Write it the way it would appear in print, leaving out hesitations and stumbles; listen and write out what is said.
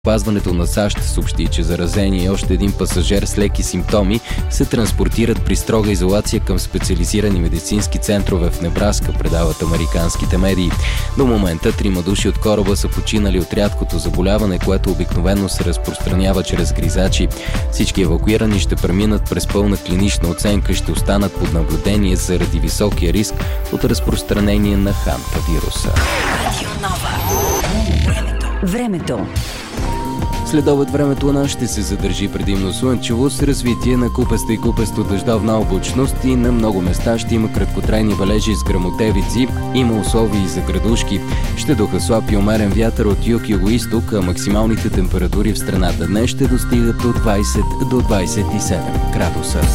Здравеопазването на САЩ съобщи, че заразени и още един пасажер с леки симптоми се транспортират при строга изолация към специализирани медицински центрове в Небраска, предават американските медии. До момента 3 души от кораба са починали от рядкото заболяване, което обикновено се разпространява чрез гризачи. Всички евакуирани ще преминат през пълна клинична оценка и ще останат под наблюдение заради високия риск от разпространение на хантавируса. Времето. Следобед времето у нас ще се задържи предимно слънчево с развитие на купеста и купесто дъждовна облачност и на много места ще има краткотрайни валежи с гръмотевици, има условия и за градушки. Ще духа слаб и умерен вятър от юг и югоизток, а максималните температури в страната днес ще достигат от 20 до 27 градуса.